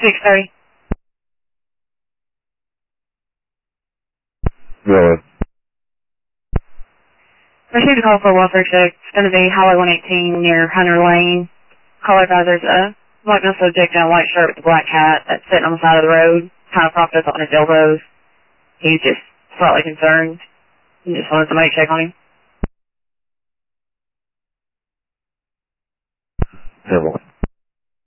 6:30. Really? Received a call for a welfare check. It's going to be Highway 118 near Hunter Lane. Caller advised there's a black male subject in a white shirt with a black hat that's sitting on the side of the road, kind of propped up on his elbows. He's just slightly concerned and just wanted somebody to check on him. Never mind.